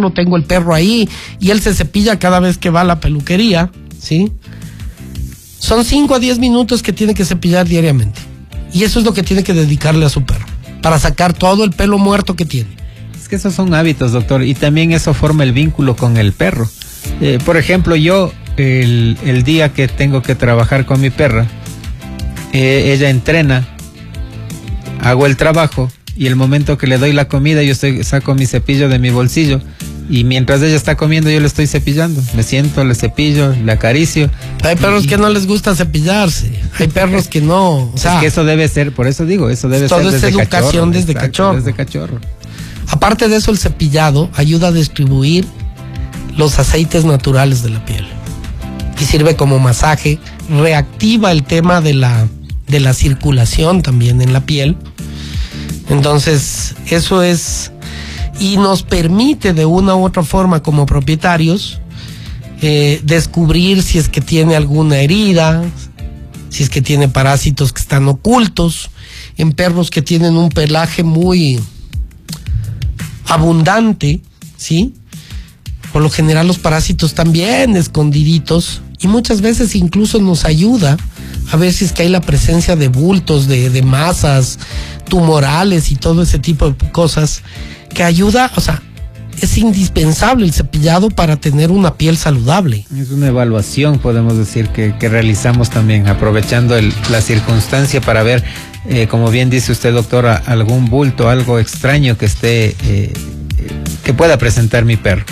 cepillarlo, tengo el perro ahí y él se cepilla cada vez que va a la peluquería, ¿sí? Son 5 a 10 minutos que tiene que cepillar diariamente. Y eso es lo que tiene que dedicarle a su perro, para sacar todo el pelo muerto que tiene. Es que esos son hábitos, doctor, y también eso forma el vínculo con el perro. Por ejemplo, yo, el día que tengo que trabajar con mi perra, ella entrena, hago el trabajo, y el momento que le doy la comida, saco mi cepillo de mi bolsillo, y mientras ella está comiendo yo le estoy cepillando, me siento, le cepillo, le acaricio. Hay perros que no les gusta cepillarse, hay perros que no, o sea, es que eso debe ser, por eso digo, eso debe ser todo es educación cachorro, desde exacto, cachorro. desde cachorro. Aparte de eso, el cepillado ayuda a distribuir los aceites naturales de la piel y sirve como masaje, reactiva el tema de la circulación también en la piel. Entonces, eso es, y nos permite de una u otra forma como propietarios descubrir si es que tiene alguna herida, si es que tiene parásitos que están ocultos en perros que tienen un pelaje muy abundante, ¿sí? Por lo general los parásitos están bien escondiditos y muchas veces incluso nos ayuda a ver si es que hay la presencia de bultos, de masas tumorales y todo ese tipo de cosas que ayuda, o sea, es indispensable el cepillado para tener una piel saludable. Es una evaluación, podemos decir, que realizamos también, aprovechando la circunstancia para ver, como bien dice usted, doctora, algún bulto, algo extraño que esté, que pueda presentar mi perro.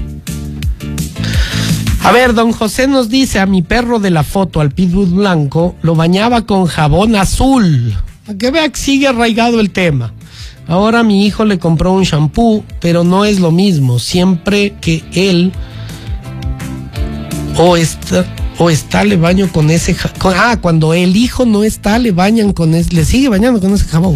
A ver, don José nos dice, a mi perro de la foto, al pitbull blanco, lo bañaba con jabón azul. Para que vea que sigue arraigado el tema. Ahora mi hijo le compró un shampoo, pero no es lo mismo. Siempre que él o está le baño con ese cuando el hijo no está le sigue bañando con ese jabón.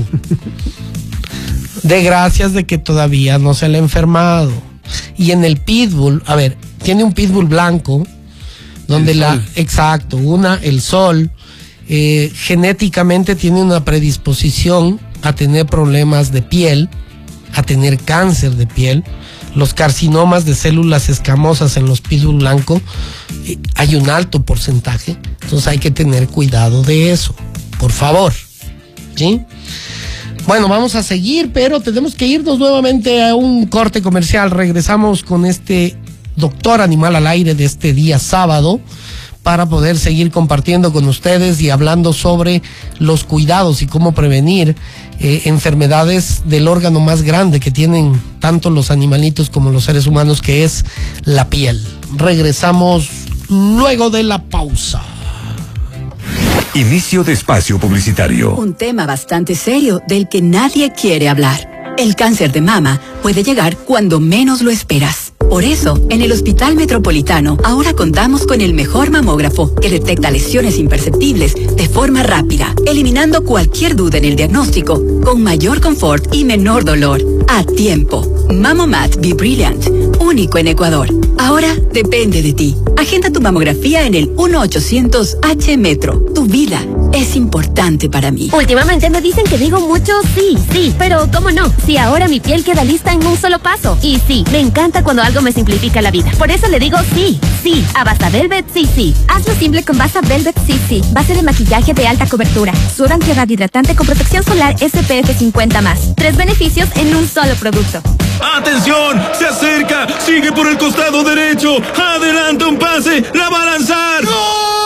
De gracias de que todavía no se le ha enfermado. Y en el pitbull, a ver, tiene un pitbull blanco donde el sol genéticamente tiene una predisposición a tener problemas de piel, a tener cáncer de piel. Los carcinomas de células escamosas en los pitbull blancos hay un alto porcentaje, entonces hay que tener cuidado de eso, por favor, ¿sí? Bueno, vamos a seguir, pero tenemos que irnos nuevamente a un corte comercial. Regresamos con este Doctor Animal al Aire de este día sábado para poder seguir compartiendo con ustedes y hablando sobre los cuidados y cómo prevenir enfermedades del órgano más grande que tienen tanto los animalitos como los seres humanos, que es la piel. Regresamos luego de la pausa. Inicio de espacio publicitario. Un tema bastante serio del que nadie quiere hablar. El cáncer de mama puede llegar cuando menos lo esperas. Por eso, en el Hospital Metropolitano, ahora contamos con el mejor mamógrafo que detecta lesiones imperceptibles de forma rápida, eliminando cualquier duda en el diagnóstico, con mayor confort y menor dolor. A tiempo. Mamomat Be Brilliant, único en Ecuador. Ahora depende de ti. Agenda tu mamografía en el 1-800-H-Metro. Tu vida es importante para mí. Últimamente me dicen que digo mucho sí, pero ¿cómo no? Si ahora mi piel queda lista en un solo paso. Y sí, me encanta cuando algo me simplifica la vida. Por eso le digo sí a Basta Velvet sí. Hazlo simple con Basta Velvet sí. Base de maquillaje de alta cobertura, suero antirradiante hidratante con protección solar SPF 50+. 3 beneficios en un solo producto. ¡Atención! ¡Se acerca! ¡Sigue por el costado derecho! ¡Adelanta un pase! ¡La va a lanzar! ¡Gol!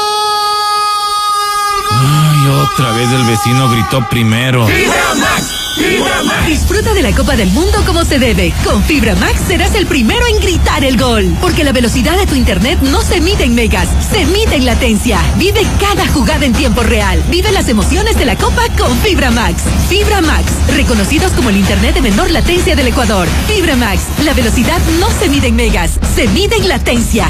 ¡Ay, otra vez el vecino gritó primero! ¡Fibra Max! ¡Fibra Max! Disfruta de la Copa del Mundo como se debe. Con Fibra Max serás el primero en gritar el gol. Porque la velocidad de tu internet no se mide en megas, se mide en latencia. Vive cada jugada en tiempo real. Vive las emociones de la Copa con Fibra Max. Fibra Max, reconocidos como el internet de menor latencia del Ecuador. Fibra Max, la velocidad no se mide en megas, se mide en latencia.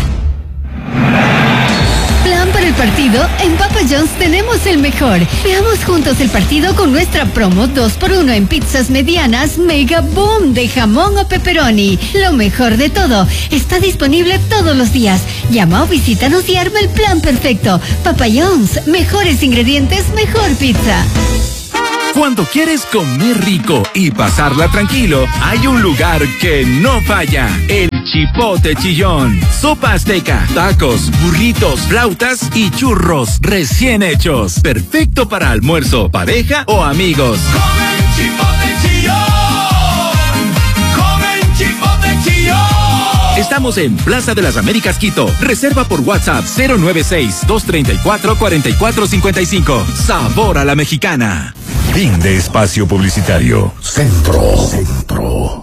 Plan para el partido, en Papa John's tenemos el mejor. Veamos juntos el partido con nuestra promo 2x1 en pizzas medianas Mega Boom de jamón o pepperoni. Lo mejor de todo, está disponible todos los días. Llama o visítanos y arma el plan perfecto. Papa John's, mejores ingredientes, mejor pizza. Cuando quieres comer rico y pasarla tranquilo, hay un lugar que no falla. El chipote chillón, sopa azteca, tacos, burritos, flautas y churros recién hechos. Perfecto para almuerzo, pareja o amigos. Comen chipote chillón. Comen chipote chillón. Estamos en Plaza de las Américas, Quito. Reserva por WhatsApp 096-234-4455. Sabor a la mexicana. Fin de espacio publicitario. Centro.